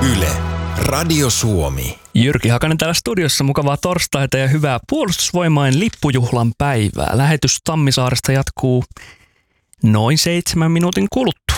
Yle, Radio Suomi. Jyrki Hakanen täällä studiossa, mukavaa torstaita ja hyvää Puolustusvoimain lippujuhlan päivää. Lähetys Tammisaaresta jatkuu noin 7 minuutin kuluttua.